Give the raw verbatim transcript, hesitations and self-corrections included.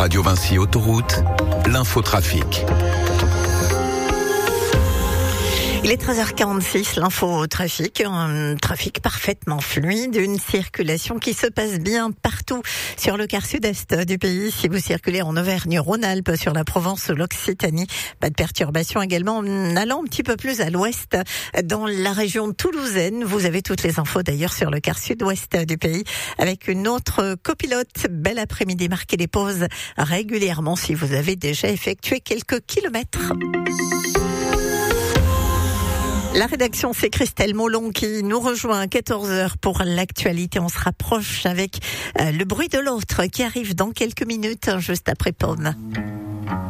Radio Vinci Autoroute, l'infotrafic. Il est treize heures quarante-six, l'info trafic, un trafic parfaitement fluide, une circulation qui se passe bien partout sur le quart sud-est du pays. Si vous circulez en Auvergne-Rhône-Alpes, sur la Provence ou l'Occitanie, pas de perturbation également. En allant un petit peu plus à l'ouest, dans la région toulousaine, vous avez toutes les infos d'ailleurs sur le quart sud-ouest du pays, avec une autre copilote. Bel après-midi, marquez les pauses régulièrement si vous avez déjà effectué quelques kilomètres. La rédaction, c'est Christelle Molon qui nous rejoint à quatorze heures pour l'actualité. On se rapproche avec euh, le bruit de l'autre qui arrive dans quelques minutes, juste après Pomme.